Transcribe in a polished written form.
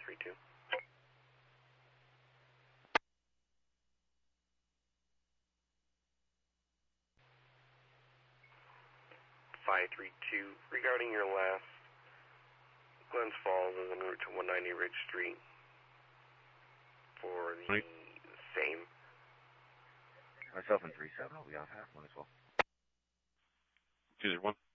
532. 532. Regarding your last, Glens Falls is en route to 190 Ridge Street for the same. Myself in 37, I'll be off half one as well. 201.